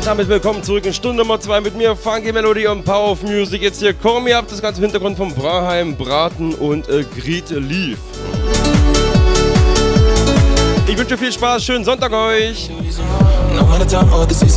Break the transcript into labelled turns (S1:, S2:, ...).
S1: damit willkommen zurück in Stunde Nummer 2 mit mir, Funky Melody und Power of Music. Jetzt hier Call Me Up, das ganze im Hintergrund von Braheim, Braten und Greet Leaf. Ich wünsche viel Spaß, schönen Sonntag euch.